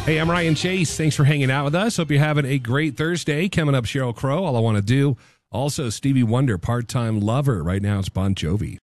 Hey, I'm Ryan Chase. Thanks for hanging out with us. Hope you're having a great Thursday. Coming up, Sheryl Crow, All I Want to Do. Also, Stevie Wonder, Part-Time Lover. Right now, it's Bon Jovi.